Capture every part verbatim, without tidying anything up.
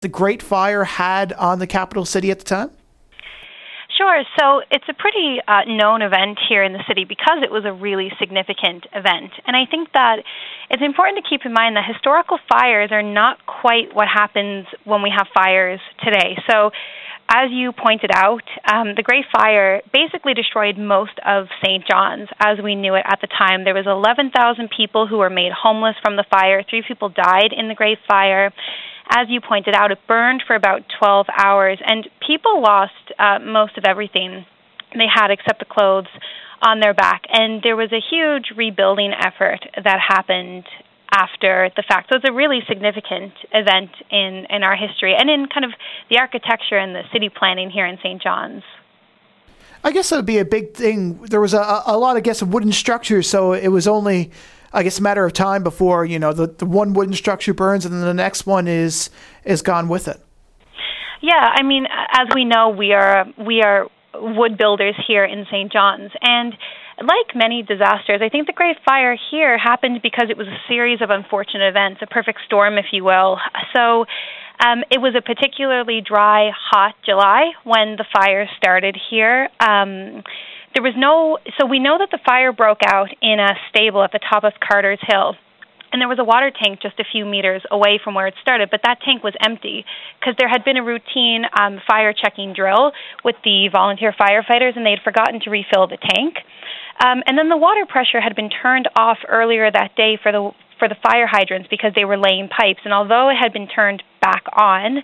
the Great Fire had on the capital city at the time? Sure. So it's a pretty uh, known event here in the city because it was a really significant event. And I think that it's important to keep in mind that historical fires are not quite what happens when we have fires today. So as you pointed out, um, the Great Fire basically destroyed most of Saint John's as we knew it at the time. There was eleven thousand people who were made homeless from the fire. Three people died in the Great Fire. As you pointed out, it burned for about twelve hours, and people lost uh, most of everything they had except the clothes on their back. And there was a huge rebuilding effort that happened after the fact. So it's a really significant event in, in our history and in kind of the architecture and the city planning here in Saint John's. I guess that would be a big thing. There was a, a lot, I guess, of wooden structures, so it was only, I guess, a matter of time before, you know, the, the one wooden structure burns and then the next one is is gone with it. Yeah, I mean, as we know, we are we are wood builders here in Saint John's, and like many disasters, I think the Great Fire here happened because it was a series of unfortunate events, a perfect storm, if you will. So um, it was a particularly dry, hot July when the fire started here. Um, there was no, so we know that the fire broke out in a stable at the top of Carter's Hill. And there was a water tank just a few meters away from where it started, but that tank was empty because there had been a routine um, fire checking drill with the volunteer firefighters, and they had forgotten to refill the tank. Um, and then the water pressure had been turned off earlier that day for the for the fire hydrants because they were laying pipes. And although it had been turned back on,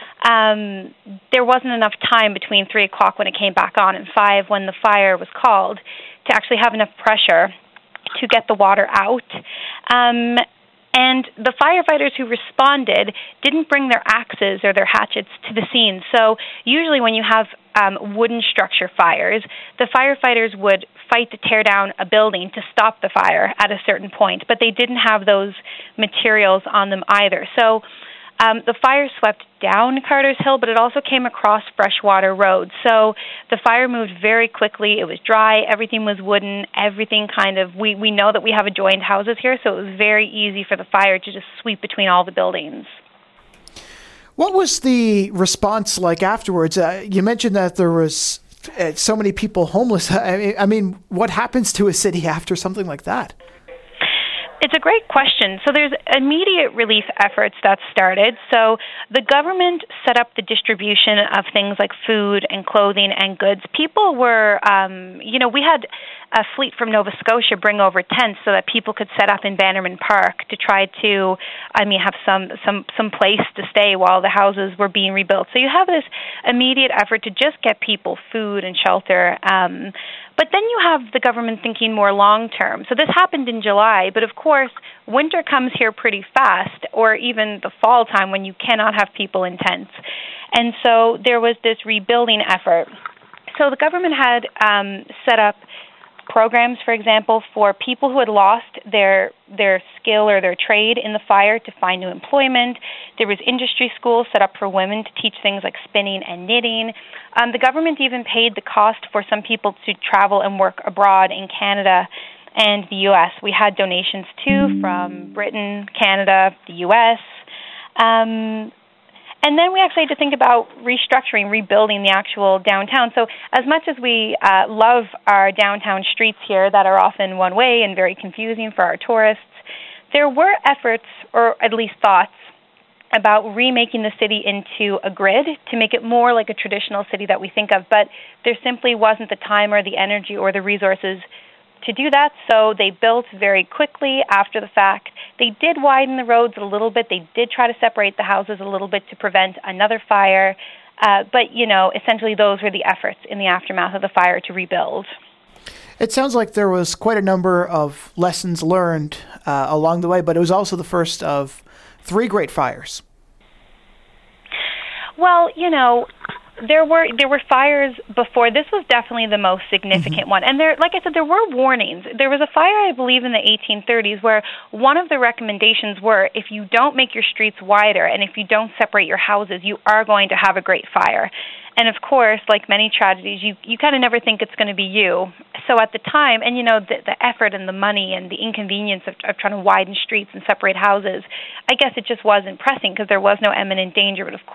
um, there wasn't enough time between three o'clock when it came back on and five when the fire was called to actually have enough pressure to get the water out. Um, and the firefighters who responded didn't bring their axes or their hatchets to the scene. So usually when you have um, wooden structure fires, the firefighters would fight to tear down a building to stop the fire at a certain point, but they didn't have those materials on them either. So Um, the fire swept down Carter's Hill, but it also came across Freshwater Road. So the fire moved very quickly. It was dry. Everything was wooden. Everything kind of, we, we know that we have adjoined houses here, so it was very easy for the fire to just sweep between all the buildings. What was the response like afterwards? Uh, you mentioned that there was uh, so many people homeless. I mean, I mean, what happens to a city after something like that? It's a great question. So there's immediate relief efforts that started. So the government set up the distribution of things like food and clothing and goods. People were, um, you know, we had a fleet from Nova Scotia bring over tents so that people could set up in Bannerman Park to try to, I mean, have some, some, some place to stay while the houses were being rebuilt. So you have this immediate effort to just get people food and shelter. Um, But then you have the government thinking more long-term. So this happened in July, but of course, winter comes here pretty fast, or even the fall time when you cannot have people in tents. And so there was this rebuilding effort. So the government had um, set up programs, for example, for people who had lost their their skill or their trade in the fire to find new employment. There was industry schools set up for women to teach things like spinning and knitting. Um, the government even paid the cost for some people to travel and work abroad in Canada and the U S. We had donations, too, from Britain, Canada, the U S, Um And then we actually had to think about restructuring, rebuilding the actual downtown. So as much as we uh, love our downtown streets here that are often one way and very confusing for our tourists, there were efforts, or at least thoughts, about remaking the city into a grid to make it more like a traditional city that we think of. But there simply wasn't the time or the energy or the resources to do that, so they built very quickly after the fact. They did widen the roads a little bit. They did try to separate the houses a little bit to prevent another fire. Uh, but, you know, essentially those were the efforts in the aftermath of the fire to rebuild. It sounds like there was quite a number of lessons learned uh, along the way, but it was also the first of three great fires. Well, you know, There were there were fires before. This was definitely the most significant mm-hmm. one. And there, like I said, there were warnings. There was a fire, I believe, in the eighteen thirties where one of the recommendations were if you don't make your streets wider and if you don't separate your houses, you are going to have a great fire. And of course, like many tragedies, you, you kind of never think it's going to be you. So at the time, and you know, the, the effort and the money and the inconvenience of, of trying to widen streets and separate houses, I guess it just wasn't pressing because there was no imminent danger. But of